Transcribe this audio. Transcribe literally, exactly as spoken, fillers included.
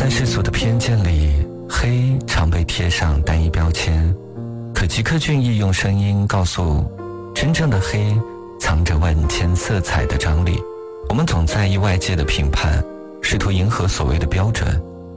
在世俗的偏见里，黑常被贴上单一标签，可吉克隽逸用声音告诉，真正的黑藏着万千色彩的张力。我们总在意外界的评判，试图迎合所谓的标准，